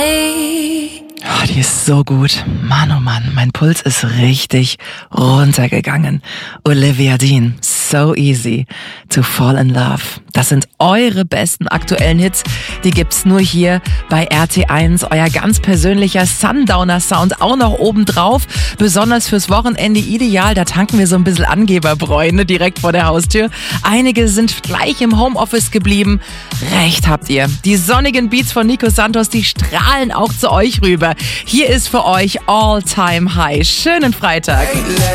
Oh, die ist so gut. Mann, oh Mann, mein Puls ist richtig runtergegangen. Olivia Dean, So Easy to Fall in Love. Das sind eure besten aktuellen Hits. Die gibt's nur hier bei RT1. Euer ganz persönlicher Sundowner-Sound auch noch obendrauf. Besonders fürs Wochenende ideal. Da tanken wir so ein bisschen Angeberbräu, ne, direkt vor der Haustür. Einige sind gleich im Homeoffice geblieben. Recht habt ihr. Die sonnigen Beats von Nico Santos, die strahlen auch zu euch rüber. Hier ist für euch All Time High. Schönen Freitag.